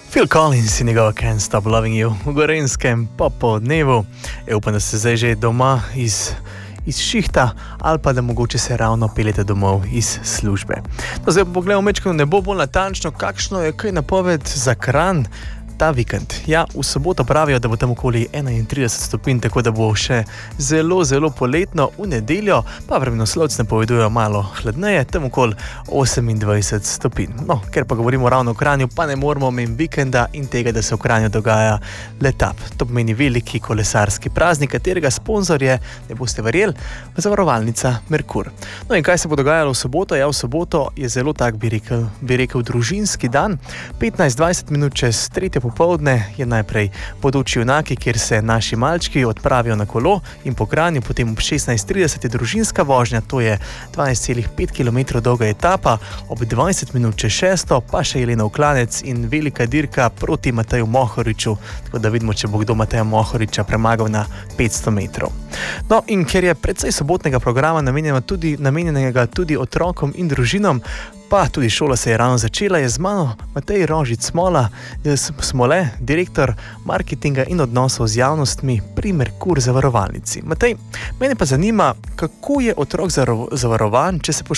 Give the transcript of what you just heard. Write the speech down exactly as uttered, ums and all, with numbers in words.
Phil Collins in njegov Can't Stop Loving You v Gorenjskem popoldnevu. E, upam, da ste zdaj že doma iz, iz šihta ali pa da mogoče se ravno peljete domov iz službe. No, zdaj pogledamo mečko nebo bolj natančno, kakšno je kaj napoved za Kranj ta vikend. Ja, v soboto pravijo, da bo tam okoli enaintrideset stopinj, tako da bo še zelo, zelo poletno. V nedeljo pa vremenoslovci napovedujejo malo hladneje, tam okoli osemindvajset stopinj. No, ker pa govorimo ravno o Kranju, pa ne moramo mimo vikenda in tega, da se v Kranju dogaja Letap. To pomeni veliki kolesarski praznik, katerega sponzor je, ne boste verjeli, zavarovalnica Merkur. No in kaj se bo dogajalo v soboto? Ja, v soboto je zelo tak, bi rekel, bi rekel družinski dan. petnajst dvajset minut čez tretje popovdne je najprej Bodoči junaki, kjer se naši malčki odpravijo na kolo in po Kranju, potem ob šestnajst trideset je družinska vožnja, to je dvanajst celih pet kilometrov dolga etapa, ob dvajset minut čez šesto pa še Jelenov klanec in velika dirka proti Mateju Mohoriču, tako da vidimo, če bo kdo Mateja Mohoriča premagal na petsto metrov. No, in ker je precej sobotnega programa namenjenega tudi, namenjenega tudi otrokom in družinom, pa tudi šola se je ravno začela, je z mano Matej Rožic Smola, Smole, direktor marketinga in odnosov z javnostmi pri Merkur zavarovalnici. Matej, mene pa zanima, kako je otrok zavarovan, če se